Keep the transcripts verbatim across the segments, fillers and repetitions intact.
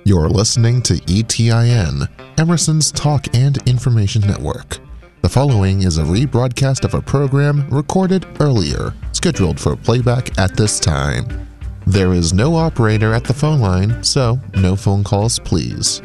You're listening to E T I N, Emerson's Talk and Information Network. The following is a rebroadcast of a program recorded earlier, scheduled for playback at this time. There is no operator at the phone line, so no phone calls, please.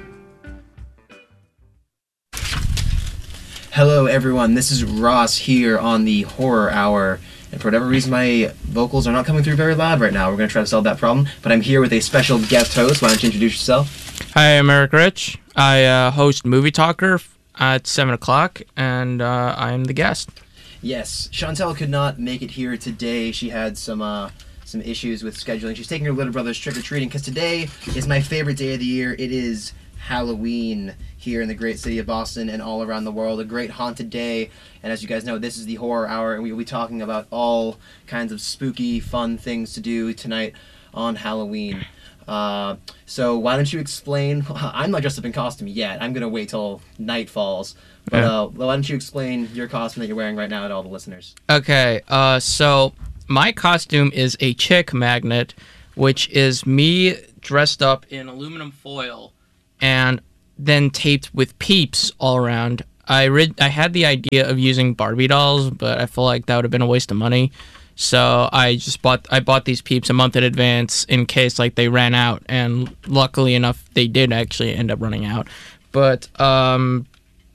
Hello everyone, this is Ross here on the Horror Hour, and for whatever reason my vocals are not coming through very loud right now. We're going to try to solve that problem, but I'm here with a special guest host. Why don't you introduce yourself? Hi, I'm Eric Rich. I uh, host Movie Talker at seven o'clock, and uh, I'm the guest. Yes, Chantel could not make it here today. She had some uh, some issues with scheduling. She's taking her little brother's trick-or-treating, because today is my favorite day of the year. It is Halloween here in the great city of Boston and all around the world, a great haunted day. And as you guys know, this is the Horror Hour, and we will be talking about all kinds of spooky, fun things to do tonight on Halloween. Uh, so why don't you explain? I'm not dressed up in costume yet. I'm gonna wait till night falls. But Yeah. uh, why don't you explain your costume that you're wearing right now to all the listeners? Okay, uh, so my costume is a chick magnet, which is me dressed up in aluminum foil and then taped with peeps all around. I read, I had the idea of using Barbie dolls, but I feel like that would have been a waste of money. So I just bought I bought these peeps a month in advance in case like they ran out, and luckily enough they did actually end up running out. But um,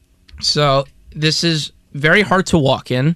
so this is very hard to walk in.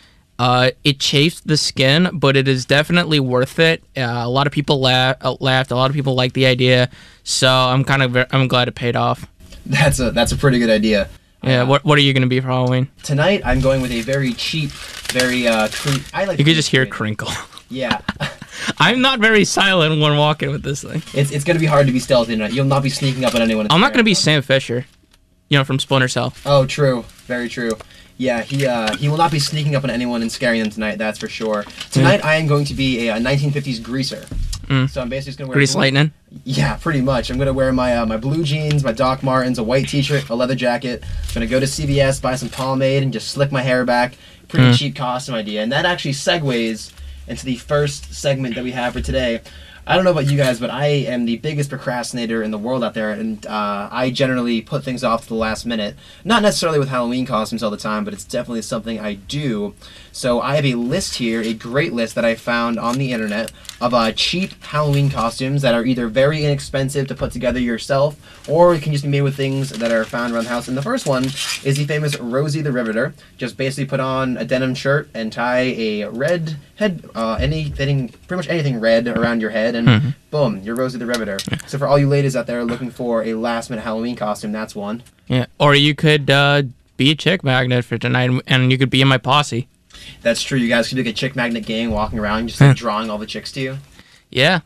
Uh, it chafes the skin, but it is definitely worth it. Uh, a lot of people laugh, uh, laughed. A lot of people liked the idea, so I'm kind of ver- I'm glad it paid off. That's a that's a pretty good idea. Yeah. Uh, What What are you gonna be for Halloween? Tonight I'm going with a very cheap, very uh. Cre- I like. You could just hear a cream. crinkle. Yeah. I'm not very silent when walking with this thing. It's it's gonna be hard to be stealthy tonight. You'll not be sneaking up on anyone. I'm not gonna be Sam Fisher, you know, from Splinter Cell. Oh, true. Very true. Yeah, he uh, he will not be sneaking up on anyone and scaring them tonight, that's for sure. Tonight I am going to be a, a nineteen fifties greaser. Mm. So I'm basically just going to wear... Grease blue- Lightning. Yeah, pretty much. I'm going to wear my uh, my blue jeans, my Doc Martens, a white t-shirt, a leather jacket. I'm going to go to C V S, buy some pomade, and just slick my hair back. Pretty Mm. cheap costume idea. And that actually segues into the first segment that we have for today. I don't know about you guys, but I am the biggest procrastinator in the world out there, and uh, I generally put things off to the last minute. Not necessarily with Halloween costumes all the time, but it's definitely something I do. So I have a list here, a great list that I found on the internet of uh, cheap Halloween costumes that are either very inexpensive to put together yourself, or it can just be made with things that are found around the house. And the first one is the famous Rosie the Riveter. Just basically put on a denim shirt and tie a red head, uh, anything, pretty much anything red around your head, and Mhm. boom, you're Rosie the Riveter. So for all you ladies out there looking for a last-minute Halloween costume, that's one. Yeah. Or you could uh, be a chick magnet for tonight, and you could be in my posse. That's true. You guys could do like a chick magnet gang walking around, just like drawing all the chicks to you. Yeah.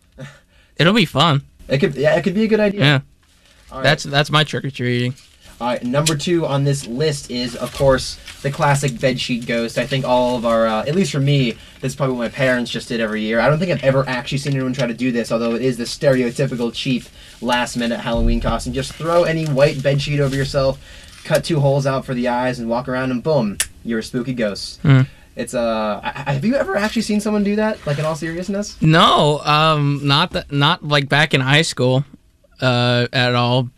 It'll be fun. It could, yeah, it could be a good idea. Yeah. All right. That's that's my trick or treating. All right, number two on this list is, of course, the classic bedsheet ghost. I think all of our, uh, at least for me, this is probably what my parents just did every year. I don't think I've ever actually seen anyone try to do this, although it is the stereotypical cheap last-minute Halloween costume. Just throw any white bedsheet over yourself, cut two holes out for the eyes, and walk around, and boom, you're a spooky ghost. Mm. It's uh, I- have you ever actually seen someone do that? Like in all seriousness? No, um, not that, not like back in high school, uh, at all.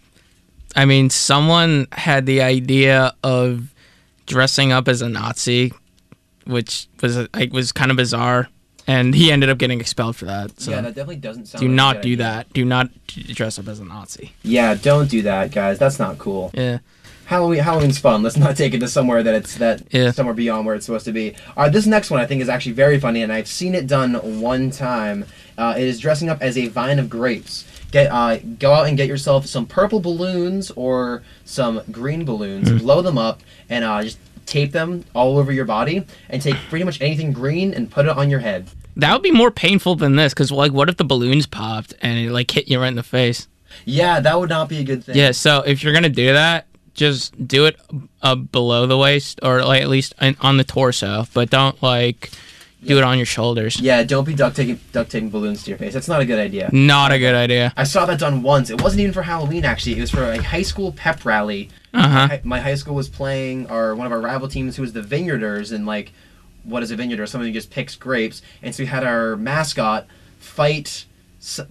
I mean, someone had the idea of dressing up as a Nazi, which was like was kind of bizarre, and he ended up getting expelled for that. So Yeah, that definitely doesn't sound. do like a not good do idea. that. Do not dress up as a Nazi. Yeah, don't do that, guys. That's not cool. Yeah. Halloween, Halloween's fun. Let's not take it to somewhere that it's that Yeah. somewhere beyond where it's supposed to be. All right, this next one I think is actually very funny, and I've seen it done one time. Uh, it is dressing up as a vine of grapes. Get uh, go out and get yourself some purple balloons or some green balloons. Mm. Blow them up and uh, just tape them all over your body, and take pretty much anything green and put it on your head. That would be more painful than this, because like, what if the balloons popped and it like hit you right in the face? Yeah, that would not be a good thing. Yeah. So if you're gonna do that, just do it uh, below the waist, or like at least in, on the torso, but don't like do Yeah. it on your shoulders. Yeah, don't be duct taping duct taping balloons to your face. That's not a good idea. Not a good idea. I saw that done once. It wasn't even for Halloween, actually. It was for a high school pep rally. Uh huh. My, my high school was playing, or one of our rival teams, who was the Vineyarders, and like, what is a Vineyarder? Someone who just picks grapes. And so we had our mascot fight s-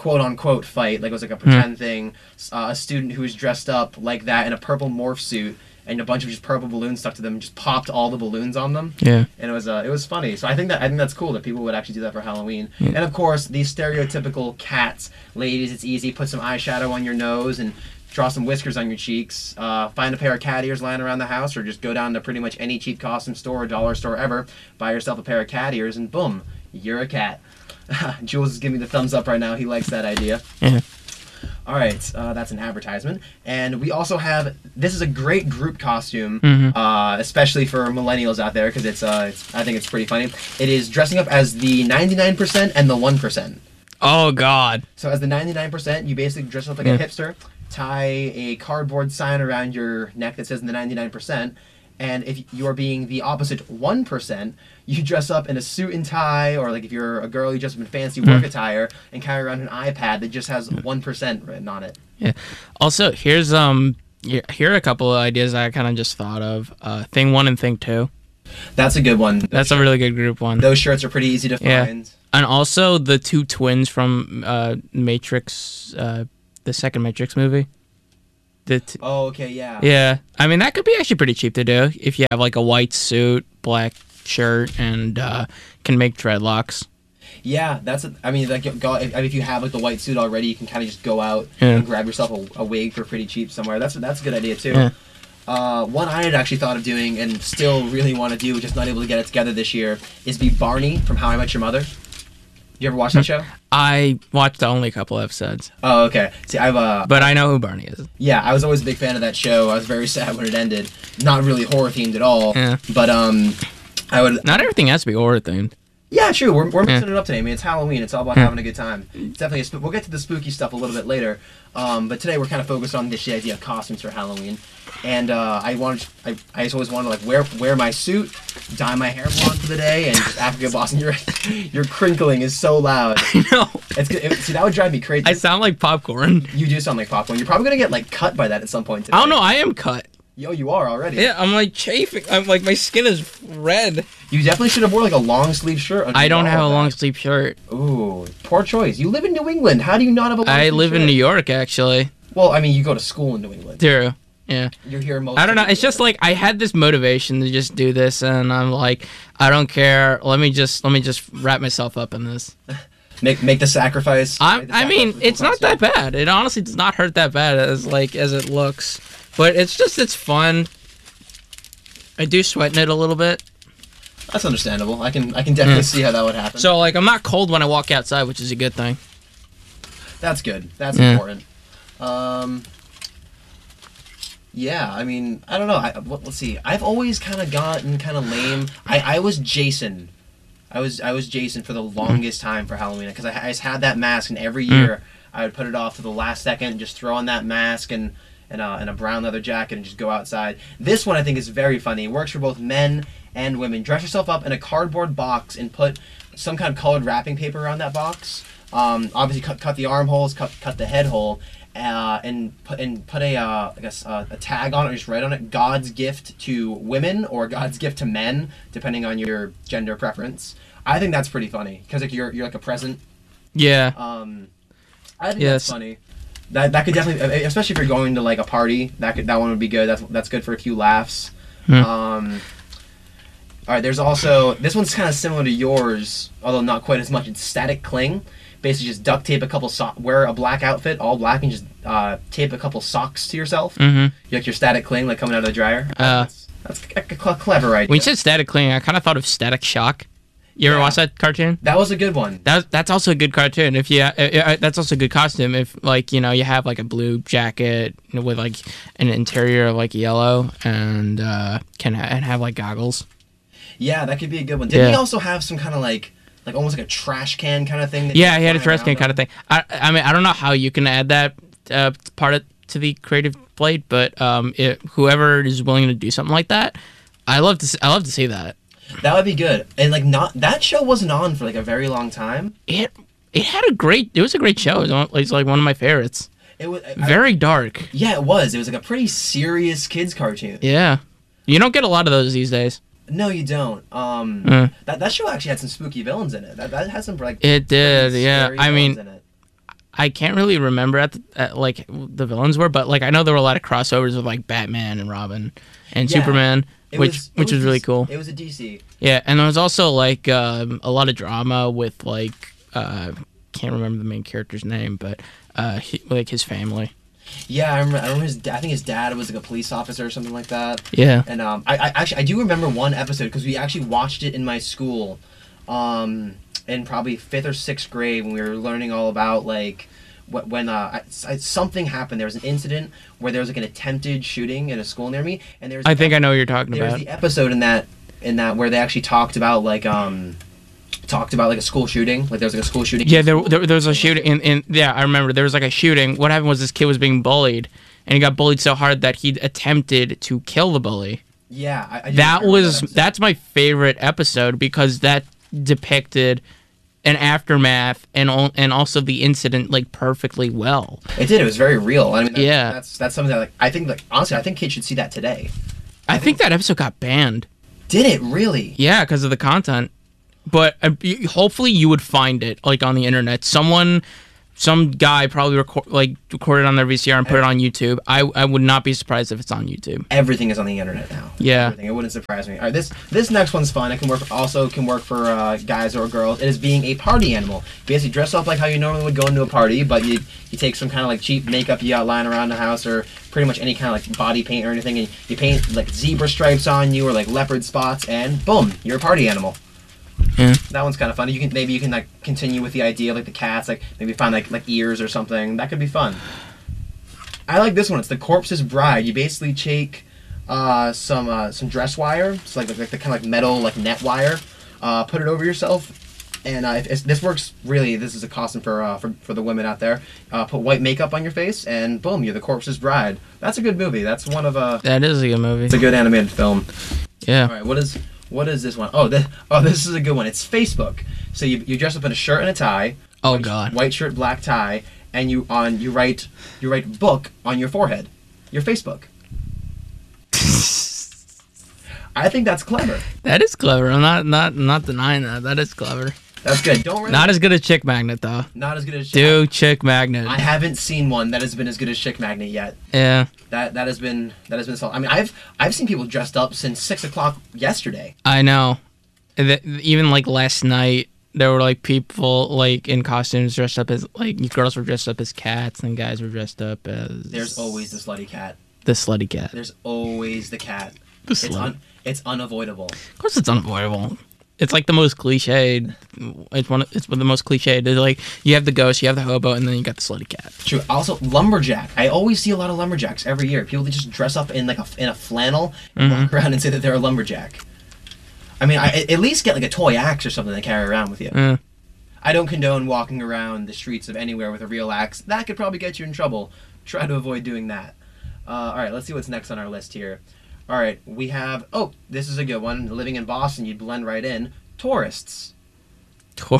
quote unquote fight, like it was like a pretend thing. Uh, a student who was dressed up like that in a purple morph suit, and a bunch of just purple balloons stuck to them, and just popped all the balloons on them. Yeah. And it was uh, it was funny. So I think that I think that's cool that people would actually do that for Halloween. Yeah. And of course, the stereotypical cats, ladies, it's easy. Put some eyeshadow on your nose and draw some whiskers on your cheeks. Uh, find a pair of cat ears lying around the house, or just go down to pretty much any cheap costume store or dollar store ever, buy yourself a pair of cat ears, and boom, you're a cat. Jules is giving me the thumbs up right now. He likes that idea. Yeah. All right, uh, that's an advertisement. And we also have, this is a great group costume, Mhm. uh, especially for millennials out there, because it's, uh, it's, I think it's pretty funny. It is dressing up as the ninety-nine percent and the one percent. Oh God. So as the ninety-nine percent, you basically dress up like Yeah. a hipster, tie a cardboard sign around your neck that says the ninety-nine percent, and if you're being the opposite one percent, you dress up in a suit and tie, or like if you're a girl, you dress up in fancy work attire and carry around an iPad that just has one percent written on it. Yeah. Also, here's um, here here are a couple of ideas I kind of just thought of. Uh, thing one and thing two. That's a good one. That's a really good group one. Those shirts are pretty easy to Yeah. find. And also the two twins from uh, Matrix, uh, the second Matrix movie. The t- Oh, okay, yeah. yeah, I mean that could be actually pretty cheap to do if you have like a white suit, black shirt, and uh, can make dreadlocks. Yeah, that's. A, I mean, like, go, if, if you have like the white suit already, you can kind of just go out Yeah. and grab yourself a, a wig for pretty cheap somewhere. That's that's a good idea too. Yeah. Uh, one I had actually thought of doing and still really want to do, just not able to get it together this year, is be Barney from How I Met Your Mother. You ever watch that show? I watched only a couple episodes, Oh, okay. See, I've uh, but I know who Barney is. yeah, I was always a big fan of that show. I was very sad when it ended. Not really horror themed at all. Yeah. But um, I would. Not everything has to be horror themed. Yeah, true. We're, we're mixing Yeah. it up today. I mean, it's Halloween. It's all about Yeah. having a good time. It's definitely. A sp- we'll get to the spooky stuff a little bit later. Um, but today we're kind of focused on this idea of costumes for Halloween. And uh, I wanted, I, I just always wanted to like wear wear my suit, dye my hair blonde for the day, and just Africa Boston. Your your crinkling is so loud. No, It's good- it, see that would drive me crazy. I sound like popcorn. You do sound like popcorn. You're probably gonna get like cut by that at some point today. I don't know. I am cut. Yo, you are already. Yeah, I'm like chafing. I'm like my skin is red. You definitely should have wore like a long sleeve shirt. I don't underneath have a all of long that. sleeve shirt. Ooh, poor choice. You live in New England. How do you not have a long I sleeve live in shirt? New York, actually. Well, I mean, you go to school in New England. True. Yeah. You're here most. I don't know. of the It's just year. like I had this motivation to just do this, and I'm like, I don't care. Let me just let me just wrap myself up in this. make make the sacrifice. I Make the I mean, sacrifice for it's not costume. that bad. It honestly does not hurt that bad as like as it looks, but it's just it's fun. I do sweat in it a little bit, That's understandable. I can I can definitely Mm. see how that would happen. so like I'm not cold when I walk outside, which is a good thing. that's good. That's Yeah. important. Um. Yeah, I mean, I don't know. I, what, let's see. I've always kind of gotten kind of lame. I, I was Jason. I was I was Jason for the longest time for Halloween because I, I just had that mask, and every year I would put it off to the last second, and just throw on that mask and and, uh, and a brown leather jacket and just go outside. This one I think is very funny. It works for both men and women. Dress yourself up in a cardboard box and put some kind of colored wrapping paper around that box. Um, obviously, cut cut the armholes, cut cut the head hole. Uh, and put and put a uh, I guess uh, a tag on it, or just write on it, God's gift to women or God's gift to men, depending on your gender preference. I think that's pretty funny because like you're you're like a present. Yeah. Um, I think Yes. that's funny. That that could definitely, especially if you're going to like a party, that could that one would be good. That's that's good for a few laughs. Hmm. Um, all right, there's also this one's kind of similar to yours, although not quite as much. It's static cling. Basically, just duct tape a couple socks. Wear a black outfit, all black, and just uh, tape a couple socks to yourself. Mm-hmm. You like your static cling, like coming out of the dryer. Uh, that's that's a, a cl- clever idea. When you said static cling, I kind of thought of Static Shock. You ever Yeah. watch that cartoon? that was a good one. That that's also a good cartoon. If you, uh, uh, that's also a good costume. If like you know you have like a blue jacket with like an interior of like yellow and uh, can ha- and have like goggles. Yeah, that could be a good one. Didn't he Yeah. also have some kind of like, like almost like a trash can kind of thing? That Yeah, you he had a fly dress around can kind on? of thing. I I mean I don't know how you can add that uh, part of, to the creative plate, but um, it, whoever is willing to do something like that, I love to see, I love to see that. That would be good. And like not that show wasn't on for like a very long time. It it had a great. It was a great show. It was one- it's like one of my favorites. It was I- Very dark. yeah, it was. It was like a pretty serious kids cartoon. Yeah, you don't get a lot of those these days. No, you don't. Um, Uh. that that show actually had some spooky villains in it. That that had some like It did. pretty Yeah, scary I villains mean, in it. I can't really remember at, the, at like the villains were, but like I know there were a lot of crossovers with like Batman and Robin and Yeah, Superman, it which was- it which was, really D C cool. It was a D C. Yeah, and there was also like um, a lot of drama with like uh, can't remember the main character's name, but uh, he, like his family. Yeah, I remember. I remember his. da- I think his dad was like a police officer or something like that. Yeah. And um, I, I actually I do remember one episode because we actually watched it in my school, um, in probably fifth or sixth grade when we were learning all about like wh- when uh I, I- something happened. There was an incident where there was like an attempted shooting in a school near me, and there's I think I know what you're talking there's about. the episode in that in that where they actually talked about like um talked about like a school shooting. Like there was like a school shooting. Yeah, in there, school. there there was a shooting in, in yeah, I remember there was like a shooting. What happened was this kid was being bullied, and he got bullied so hard that he attempted to kill the bully. Yeah, I, I do That remember was episode. that's my favorite episode because that depicted an aftermath and al- and also the incident like perfectly well. It did. It was very real. I mean, that, Yeah. that's that's something that like I think like honestly I think kids should see that today. I think that episode got banned. Did it really? Yeah, because of the content. But uh, y- hopefully you would find it like on the internet. Someone, some guy probably record like recorded on their V C R and put it on YouTube. I I would not be surprised if it's on YouTube. Everything is on the internet now. Yeah. Everything. It wouldn't surprise me. All right, this this next one's fun. It can work. Also can work for uh, guys or girls. It is being a party animal. You basically dress up like how you normally would go into a party, but you you take some kind of like cheap makeup you got lying around the house or pretty much any kind of like body paint or anything, and you paint like zebra stripes on you or like leopard spots, and boom, you're a party animal. Yeah. That one's kind of funny. You can maybe you can like continue with the idea of like the cats, like maybe find like like ears or something. That could be fun. I like this one. It's the Corpse's Bride. You basically take uh, some uh, some dress wire, it's like like the kind of like metal like net wire, uh, put it over yourself, and uh, if, if this works really. This is a costume for uh, for for the women out there. Uh, put white makeup on your face, and boom, you're the Corpse's Bride. That's a good movie. That's one of uh, That is a good movie. it's a good animated film. Yeah. All right, what is what is this one? Oh, this oh this is a good one. It's Facebook. So you, you dress up in a shirt and a tie. Oh white, God. White shirt, black tie, and you on you write you write book on your forehead, your Facebook. I think that's clever. That is clever. I'm not not not denying that. That is clever. That's good. Don't really, Not as good as Chick Magnet though. not as good as Do Chick Magnet. I haven't seen one that has been as good as Chick Magnet yet. Yeah. That that has been that has been solid. I mean, I've I've seen people dressed up since six o'clock yesterday. I know. Th- Even like last night, there were like people like in costumes dressed up as like girls were dressed up as cats and guys were dressed up as. There's always the slutty cat. the slutty cat. There's always the cat. The It's slut. un, it's unavoidable. Of course, it's unavoidable. It's like the most cliched. It's one. Of, it's one of the most cliched. They're like you have the ghost, you have the hobo, and then you got the slutty cat. True. Also, lumberjack. I always see a lot of lumberjacks every year. People that just dress up in like a in a flannel and Mm-hmm. walk around and say that they're a lumberjack. I mean, I at least get like a toy axe or something to carry around with you. Uh, I don't condone walking around the streets of anywhere with a real axe. That could probably get you in trouble. Try to avoid doing that. Uh, all right, let's see what's next on our list here. All right, we have. Oh, this is a good one. Living in Boston, you'd blend right in. Tourists. tor-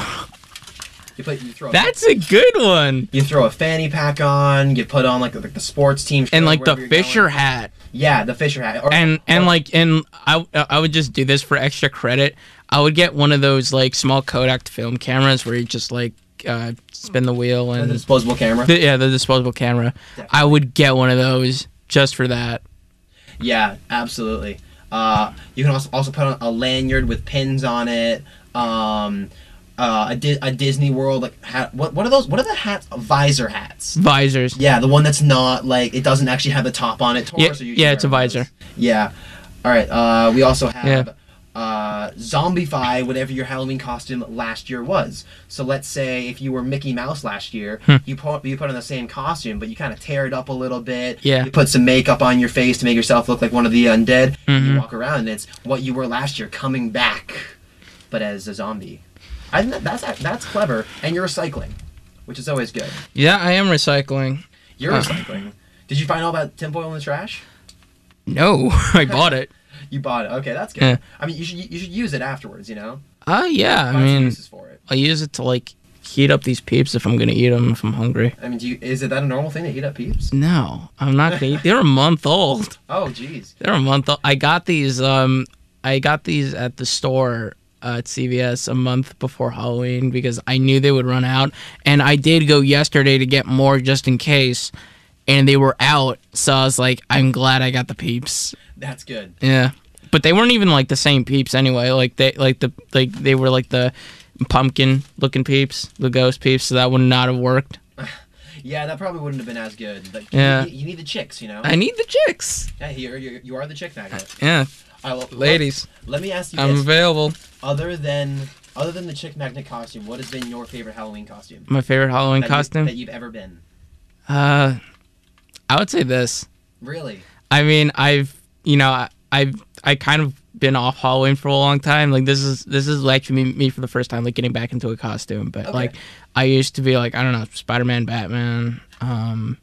You put you throw. That's a good one. You throw a fanny pack on. You put on like, like the sports team. And shirt, like the wherever you're Fisher going. hat. Yeah, the Fisher hat. Or, and and or- like and I I would just do this for extra credit. I would get one of those like small Kodak film cameras where you just like uh, spin the wheel the and disposable camera. the, yeah the disposable camera. Definitely. I would get one of those just for that. Yeah, absolutely. Uh, you can also also put on a lanyard with pins on it. Um, uh, a, Di- a Disney World like hat. What what are those? What are the hats? Visor hats. Visors. Yeah, the one that's not like it doesn't actually have the top on it. Yeah, Tourists are usually yeah, it's a wearing those. visor. Yeah. All right. Uh, we also have. Yeah. Uh, zombify whatever your Halloween costume last year was. So let's say if you were Mickey Mouse last year, Hmm. you put you put on the same costume, but you kind of tear it up a little bit. Yeah. You put some makeup on your face to make yourself look like one of the undead. Mhm. You walk around and it's what you were last year coming back, but as a zombie. I think that, that's that's clever, and you're recycling, which is always good. Yeah, I am recycling. You're Uh. recycling. Did you find all that tinfoil in the trash? No, I bought it. You bought it. Okay, that's good. Yeah. I mean, you should you should use it afterwards. You know. Uh yeah, I Find some mean uses for it. I use it to like heat up these peeps if I'm gonna eat them if I'm hungry. I mean, do you, is it that a normal thing to eat up peeps? No, I'm not gonna eat. They're a month old. Oh, jeez. They're a month old. I got these. Um, I got these at the store. uh, at C V S a month before Halloween because I knew they would run out. And I did go yesterday to get more just in case, and they were out. So I was like, I'm glad I got the Peeps. That's good. Yeah, but they weren't even like the same Peeps anyway. Like they like the like they were like the pumpkin looking Peeps, the ghost Peeps. So that would not have worked. Yeah, that probably wouldn't have been as good. Like, Yeah. you, you need the chicks, you know. I need the chicks. Yeah, you're, you're, you are the chick magnet. Yeah, All right, well, ladies, Let, let me ask you I'm this: available. other than other than the chick magnet costume, what has been your favorite Halloween costume? My favorite Halloween that you- costume. that you've ever been? Uh, I would say this. Really? I mean, I've you know I, I've I kind of been off Halloween for a long time. Like this is this is actually me, me for the first time, like getting back into a costume. But Okay. like I used to be like I don't know, Spider-Man, Batman, um,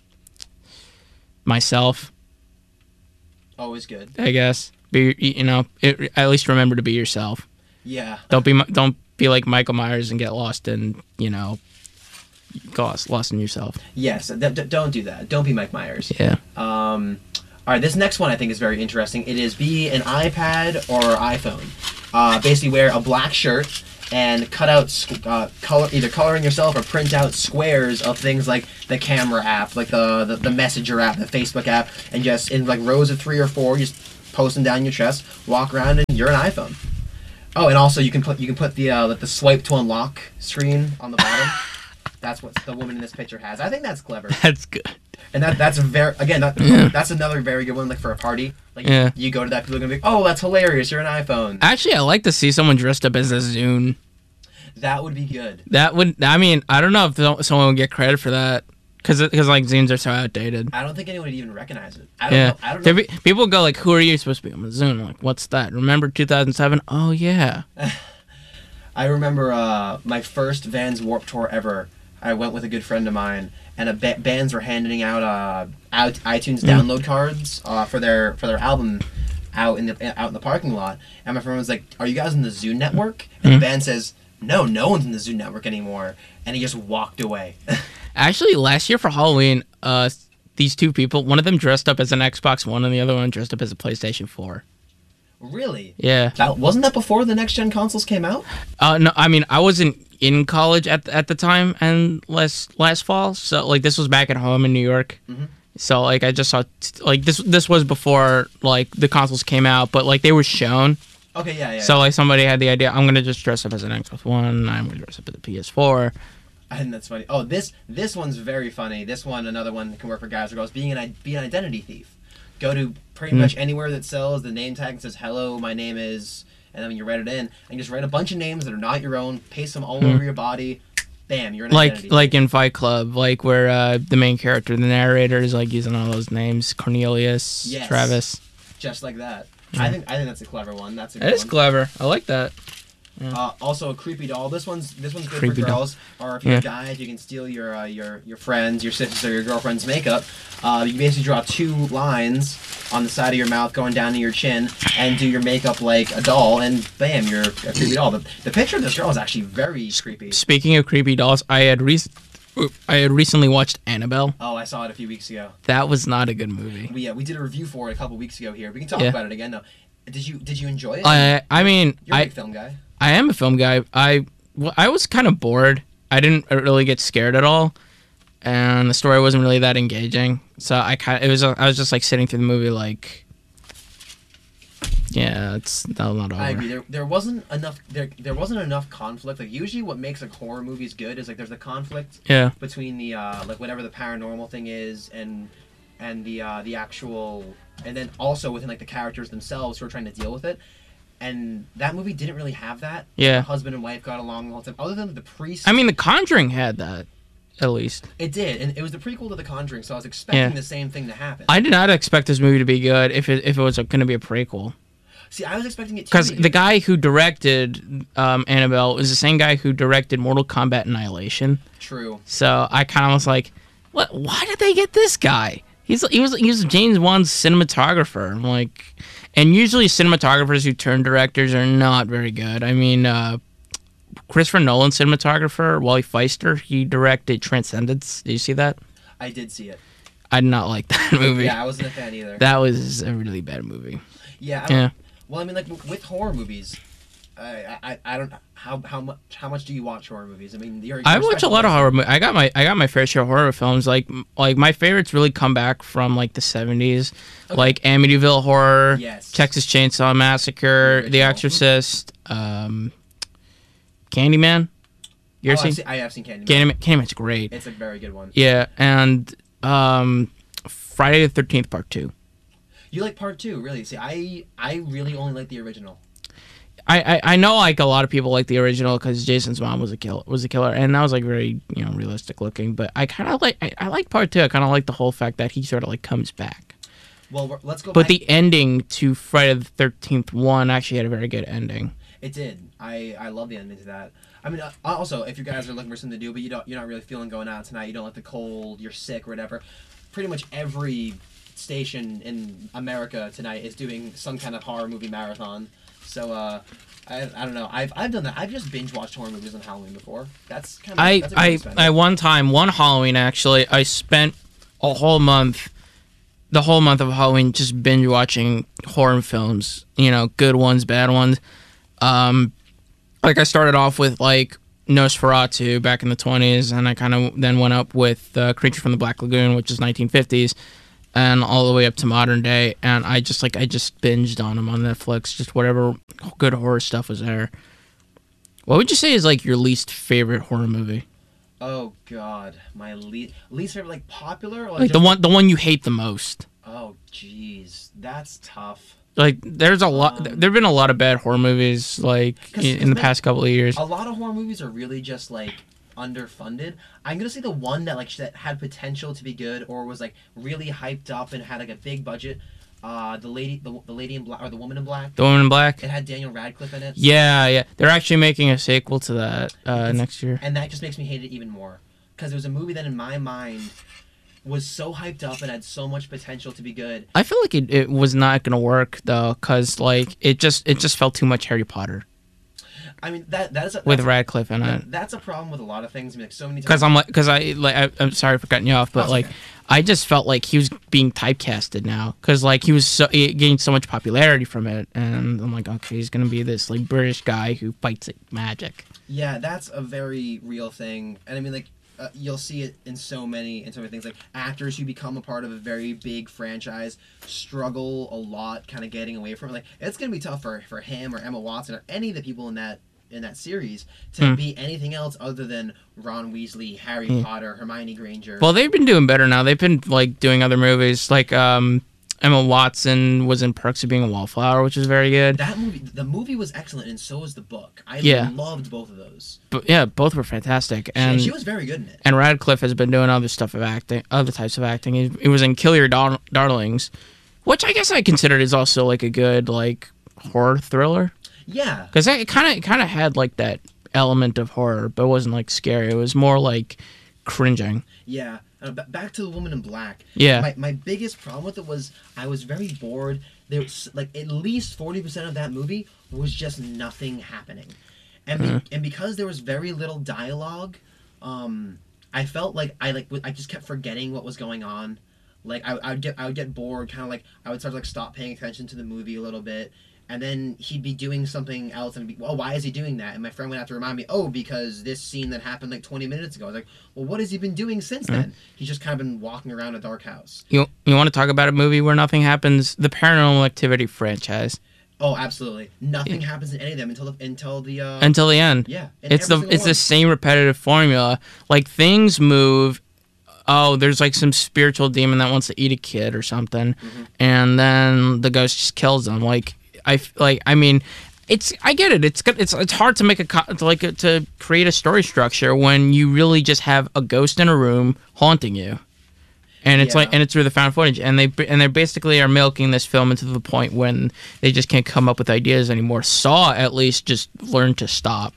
myself. Always good. I guess be you know it, at least remember to be yourself. Yeah. Don't be Mi- don't be like Michael Myers and get lost in you know, go lost, lost in yourself. Yes. D- d- don't do that. Don't be Mike Myers. Yeah. Um, all right. This next one I think is very interesting. It is be an iPad or iPhone. Uh, basically, wear a black shirt and cut out squ- uh, color either coloring yourself or print out squares of things like the camera app, like the, the the Messenger app, the Facebook app, and just in like rows of three or four, just post them down your chest, walk around, and you're an iPhone. Oh, and also you can put you can put the uh, like the swipe to unlock screen on the bottom. That's what the woman in this picture has. I think that's clever, That's good. and that that's a very again that, Yeah. that's another very good one like for a party. Like Yeah. you go to that, people are gonna be, oh, that's hilarious. You're an iPhone. Actually, I like to see someone dressed up as a Zune. That would be good. That would, I mean, I don't know if th- someone would get credit for that, because because like Zunes are so outdated. I don't think anyone would even recognize it. I don't Yeah, know. I don't know. There'd be, people go like, "Who are you supposed to be?" I'm a Zune. Like, what's that? Remember two thousand seven? Oh yeah. I remember uh, my first Vans Warped Tour ever. I went with a good friend of mine, and a ba- bands were handing out uh, out iTunes Mm. download cards uh, for their for their album out in the out in the parking lot. And my friend was like, "Are you guys in the Zune network?" And Mm. the band says, "No, no one's in the Zune network anymore." And he just walked away. Actually, last year for Halloween, uh, these two people, one of them dressed up as an Xbox One, and the other one dressed up as a PlayStation Four. Really? Yeah. That wasn't that before the next gen consoles came out? Uh, no, I mean, I wasn't in college at at the time, and last last fall, so like this was back at home in New York. Mhm. So like I just saw like this this was before like the consoles came out, but like they were shown. Okay, yeah, yeah. So like somebody had the idea, I'm gonna just dress up as an Xbox One, I'm gonna dress up as a P S four. I think that's funny. Oh, this this one's very funny. This one, another one that can work for guys or girls. Being an i- be an identity thief. Go to pretty Mm. much anywhere that sells the name tag and says, "Hello, my name is," and then when you write it in, and you just write a bunch of names that are not your own, paste them all Mm. over your body. Bam, you're an Like identity. like in Fight Club, like where uh, the main character, the narrator, is like using all those names, Cornelius, Yes. Travis. just like that. I think I think that's a clever one. That's a good That is one. clever. I like that. Uh, also, a creepy doll. This one's this one's good Creepy for doll. girls, or if you're Yeah. a guy, if you can steal your uh, your your friends, your sisters, or your girlfriend's makeup. Uh, you basically draw two lines on the side of your mouth going down to your chin, and do your makeup like a doll, and bam, you're a creepy doll. The, the picture of this girl is actually very creepy. Speaking of creepy dolls, I had re- I had recently watched Annabelle. Oh, I saw it a few weeks ago. That was not a good movie. We uh, we did a review for it a couple weeks ago here. We can talk Yeah. about it again though. Did you did you enjoy it? I I mean You're a I big film guy. I am a film guy. I well, I was kind of bored. I didn't really get scared at all, and the story wasn't really that engaging. So I kind it was I was just like sitting through the movie like, yeah, it's not not over. I agree. There, there wasn't enough. There, there wasn't enough conflict. Like usually, what makes like horror movies good is like there's the conflict Yeah, between the uh, like whatever the paranormal thing is and and the uh, the actual and then also within like the characters themselves who are trying to deal with it. And that movie didn't really have that. Yeah. The husband and wife got along the whole time. Other than the priest, I mean The Conjuring had that, at least. it did, and it was the prequel to The Conjuring, so I was expecting Yeah. the same thing to happen. I did not expect this movie to be good if it if it was going to be a prequel. See, I was expecting it to Because be. the guy who directed um, Annabelle is the same guy who directed Mortal Kombat Annihilation. True. So I kind of was like, "What? Why did they get this guy? He's he was he was James Wan's cinematographer." I'm like, and usually cinematographers who turn directors are not very good. I mean, uh, Christopher Nolan's cinematographer, Wally Feister, he directed Transcendence. Did you see that? I did see it. I did not like that movie. Yeah, I wasn't a fan either. That was a really bad movie. yeah. I don't, Yeah. Well, I mean, like w- with horror movies, I, I, I don't how how much how much do you watch horror movies? I mean, you're, you're I watch a lot of horror. Mo- I got my I got my fair share of horror films. Like like my favorites really come back from like the seventies, Okay. like Amityville Horror, Yes. Texas Chainsaw Massacre, The The original. Exorcist, um, Candyman. You Oh, ever I've seen seen, I have seen Candyman. Candyman? Candyman's great. It's a very good one. Yeah, and um, Friday the thirteenth Part Two. You like part two, really? See, I I really only like the original. I, I, I know like a lot of people like the original because Jason's mom was a kill was a killer, and that was like very you know realistic looking. But I kind of like I, I like part two. I kind of like the whole fact that he sort of like comes back. Well, we're, let's go. But back. the ending to Friday the thirteenth one actually had a very good ending. It did. I I love the ending to that. I mean, uh, also, if you guys are looking for something to do, but you don't, you're not really feeling going out tonight, you don't like the cold, you're sick or whatever. Pretty much every station in America tonight is doing some kind of horror movie marathon. So, uh, I, I don't know. I've I've done that. I've just binge watched horror movies on Halloween before. That's kind of. I that's a good I expense. I one time one Halloween actually I spent a whole month, the whole month of Halloween just binge watching horror films. You know, good ones, bad ones. Um, like I started off with like Nosferatu back in the twenties, and I kind of then went up with uh, Creature from the Black Lagoon, which is nineteen fifties, and all the way up to modern day. And I just like I just binged on them on Netflix, just whatever good horror stuff was there. What would you say is like your least favorite horror movie? Oh God, my least least favorite like popular or Like just, the one the one you hate the most. Oh jeez, that's tough. Like there's a lot Um, there've been a lot of bad horror movies like 'Cause- in, 'cause in the they- past couple of years. A lot of horror movies are really just like underfunded. I'm gonna say the one that like that had potential to be good or was like really hyped up and had like a big budget. Uh, the lady, the, the lady in black or the woman in black. The Woman in Black? It had Daniel Radcliffe in it. Yeah, yeah. They're actually making a sequel to that uh, It's- next year. And that just makes me hate it even more because it was a movie that in my mind was so hyped up and had so much potential to be good. I feel like it, it was not gonna work though, cause like it just it just felt too much Harry Potter I mean that that is a, with that's, Radcliffe in a, it. that's a problem with a lot of things. I mean, like so many times. Cause I'm like, cause I like I, I'm sorry for cutting you off, but That's like okay. I just felt like he was being typecasted now, cause like he was so he gained so much popularity from it, and I'm like, okay, he's gonna be this like British guy who fights like, magic. Yeah, that's a very real thing, and I mean, like, uh, you'll see it in so many, in so many things. Like actors who become a part of a very big franchise struggle a lot, kind of getting away from it. Like, it's gonna be tough for for him or Emma Watson or any of the people in that in that series to Hmm. be anything else other than Ron Weasley, Harry Hmm. Potter, Hermione Granger. Well, they've been doing better now. They've been like doing other movies, like um, Emma Watson was in Perks of Being a Wallflower, which is very good. that movie, the movie was excellent, and so was the book. I Yeah. loved both of those. But yeah, both were fantastic, And and she was very good in it. and Radcliffe has been doing other stuff of acting, other types of acting. He, he was in Kill Your Dar- Darlings, which I guess I considered is also like a good like horror thriller, Yeah, because it kind of it kind of had like that element of horror, but it wasn't like scary. It was more like cringing. yeah. Uh, b- back to the Woman in Black. Yeah. My, my biggest problem with it was I was very bored. There was like at least forty percent of that movie was just nothing happening, and be, Mm-hmm. and because there was very little dialogue, um, I felt like I like w- I just kept forgetting what was going on. Like I, I would get I would get bored, kind of like I would start to like stop paying attention to the movie a little bit. And then he'd be doing something else, and be, well, why is he doing that? And my friend would have to remind me, oh, because this scene that happened like twenty minutes ago. I was like, well, what has he been doing since Mm-hmm. then? He's just kind of been walking around a dark house. You you want to talk about a movie where nothing happens? The Paranormal Activity franchise Oh, absolutely. Nothing happens in any of them until the until the uh, until the end. yeah. in It's every the single it's one. the same repetitive formula. Like things move. Oh, there's like some spiritual demon that wants to eat a kid or something, Mm-hmm. and then the ghost just kills them. Like I f- like I mean, it's I get it. It's good. It's it's hard to make a co- to like to create a story structure when you really just have a ghost in a room haunting you. And it's Yeah. like, and it's through the found footage, and they and they basically are milking this film into the point when they just can't come up with ideas anymore. Saw at least just learned to stop.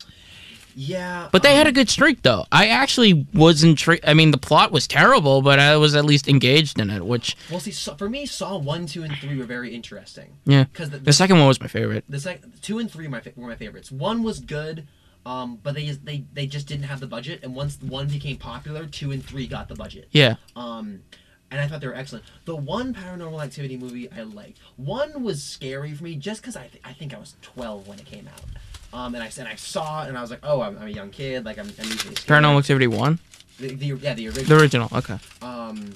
Yeah. But they um, had a good streak, though. I actually was intrigued. I mean, the plot was terrible, but I was at least engaged in it, which, Well, see, so, for me, Saw one, two, and three were very interesting. yeah. Because the, The the, second one was my favorite. the sec- two and three were my, fa- were my favorites. One was good, um, but they just, they they just didn't have the budget. And once one became popular, two and three got the budget. Yeah. Um, and I thought they were excellent. The one Paranormal Activity movie I liked. One was scary for me just because I th- I think I was twelve when it came out. Um, and I and I saw it and I was like, oh, I'm, I'm a young kid. Like I'm, I'm usually scared. Paranormal Activity one? The, the yeah the original. The original. Okay. Um.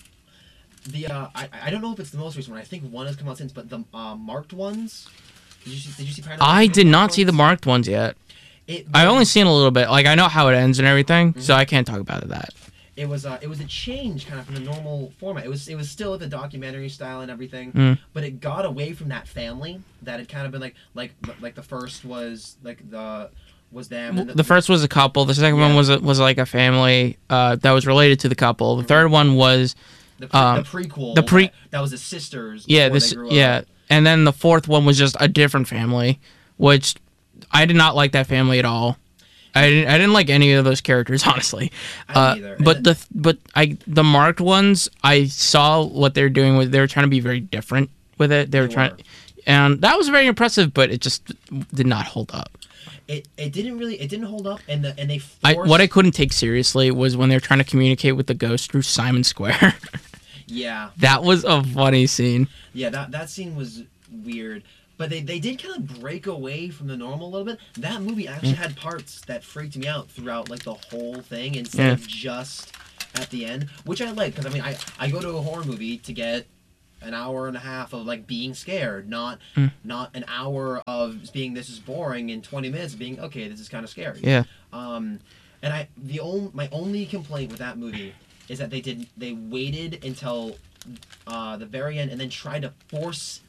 The uh, I I don't know if it's the most recent one. I think one has come out since, but the uh, marked ones. Did you see? Did you see Paranormal? I Activity did not marked see the ones? marked ones yet. It, I only seen a little bit. Like I know how it ends and everything, Mm-hmm. so I can't talk about that. It was uh, it was a change kind of from the normal format. It was it was still the documentary style and everything, Mm. but it got away from that family that had kind of been like like like the first was like the was them. And The first was a couple. The second one Yeah. was a, was like a family uh, that was related to the couple. The third one was the, pre- um, the prequel. the pre- that, that was the sisters. yeah before this they grew up. yeah, and then the fourth one was just a different family, which I did not like that family at all. I didn't. I didn't like any of those characters, honestly. I Uh, didn't either. but And the but I the marked ones, I saw what they're doing with. They were trying to be very different with it. They were They trying, were. and that was very impressive. But it just did not hold up. It, it didn't really it didn't hold up and the and they forced, I what I couldn't take seriously was when they were trying to communicate with the ghost through Simon Square. yeah That was a funny scene. yeah that that scene was weird. But they, they did kind of break away from the normal a little bit. That movie actually had parts that freaked me out throughout like the whole thing instead Yeah. of just at the end, which I like because I mean I, I go to a horror movie to get an hour and a half of like being scared, not Mm. not an hour of being this is boring and twenty minutes of being okay this is kind of scary. Yeah. Um, and I the only my only complaint with that movie is that they did they waited until uh, the very end and then tried to force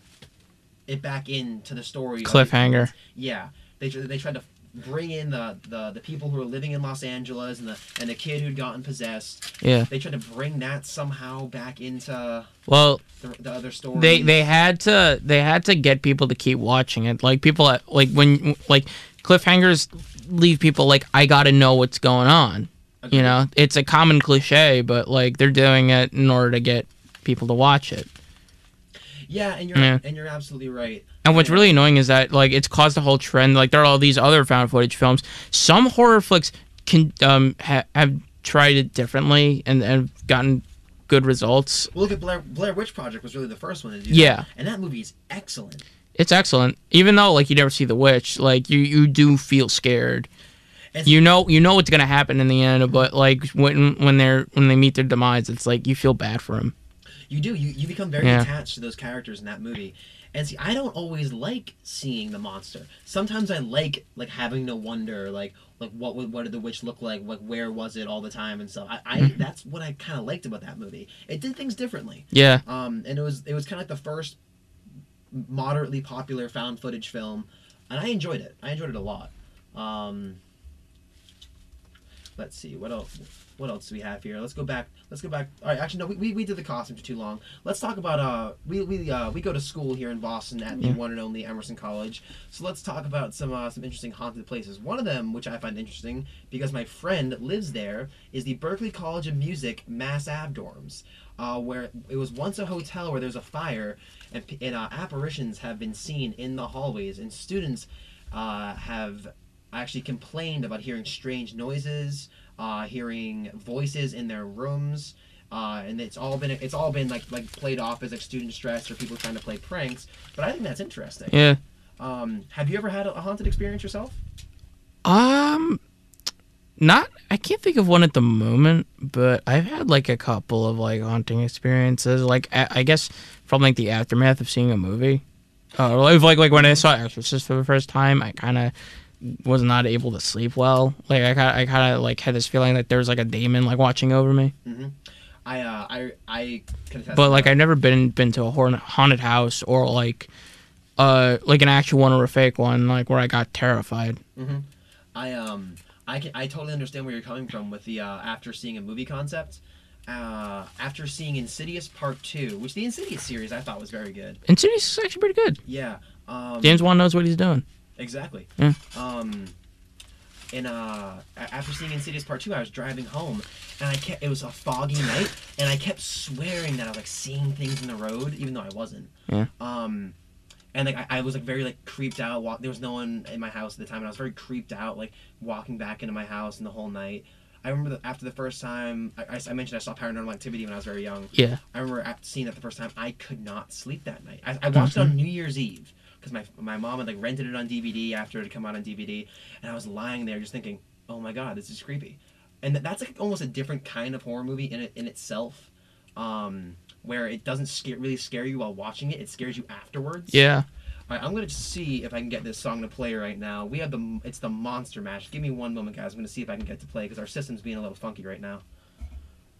it back into the story. Cliffhanger. Yeah, they tr- they tried to bring in the, the, the people who are living in Los Angeles and the and the kid who'd gotten possessed. Yeah. They tried to bring that somehow back into Well, the, the other story. they they had to they had to get people to keep watching it. Like people at, like when like cliffhangers leave people like I got to know what's going on. Agreed. You know, it's a common cliche, but like they're doing it in order to get people to watch it. Yeah, and you're Yeah. and you're absolutely right. And what's Yeah. really annoying is that like it's caused a whole trend. Like there are all these other found footage films. Some horror flicks can um ha- have tried it differently and and have gotten good results. Well, look at Blair Blair Witch Project was really the first one to do Yeah. that. And that movie is excellent. It's excellent, even though like you never see the witch. Like you you do feel scared. And You know you know what's gonna happen in the end, but like when when they're when they meet their demise, it's like you feel bad for them. You do. You, you become very Yeah. attached to those characters in that movie. And see, I don't always like seeing the monster. Sometimes I like like having to wonder like like what would what did the witch look like? Like where was it all the time and stuff. I, I Mm-hmm. that's what I kind of liked about that movie. It did things differently. Yeah, Um, and it was it was kind of like the first moderately popular found footage film, and I enjoyed it. I enjoyed it a lot. Um, let's see what else. What else do we have here? Let's go back. Let's go back. All right, actually, no, we, we, we did the costumes for too long. Let's talk about uh we we uh we go to school here in Boston at the Yeah. one and only Emerson College. So let's talk about some uh, some interesting haunted places. One of them, which I find interesting because my friend lives there, is the Berklee College of Music Mass Ave dorms, uh, where it was once a hotel where there's a fire, and, p- and uh, apparitions have been seen in the hallways, and students uh, have actually complained about hearing strange noises, uh, hearing voices in their rooms, uh, and it's all been it's all been like like played off as like student stress or people trying to play pranks. But I think that's interesting. yeah. Um, have you ever had a, a haunted experience yourself? Um, not. I can't think of one at the moment, but I've had like a couple of like haunting experiences. Like I, I guess from like the aftermath of seeing a movie. Uh, like like like when I saw Exorcist for the first time, I kind of was not able to sleep well. Like I kind I kind of like had this feeling that there was like a demon like watching over me. Mm-hmm. I uh, I I can attest. But to like that. I've never been been to a hor- haunted house or like uh like an actual one or a fake one like where I got terrified. Mm-hmm. I um I can I totally understand where you're coming from with the uh, after seeing a movie concept. Uh, after seeing Insidious Part Two, which the Insidious series I thought was very good. Insidious is actually pretty good. Yeah. Um, James Wan knows what he's doing. Exactly. Yeah. Um, and uh, a- after seeing Insidious Part Two, I was driving home, and I kept. It was a foggy night, and I kept swearing that I was like seeing things in the road, even though I wasn't. Yeah. Um, and like I, I was like very like creeped out. Walk, there was no one in my house at the time, and I was very creeped out, like walking back into my house and the whole night. I remember that after the first time, I, I mentioned I saw Paranormal Activity when I was very young. Yeah. I remember after seeing it the first time, I could not sleep that night. I, I watched mm-hmm. it on New Year's Eve because my my mom had like rented it on D V D after it had come out on D V D, and I was lying there just thinking, oh my god, this is creepy. And that's like almost a different kind of horror movie in it in itself, um, where it doesn't scare, really scare you while watching it. It scares you afterwards. Yeah. All right, I'm gonna see if I can get this song to play right now. We have the it's the Monster Mash. Give me one moment, guys. I'm gonna see if I can get it to play because our system's being a little funky right now.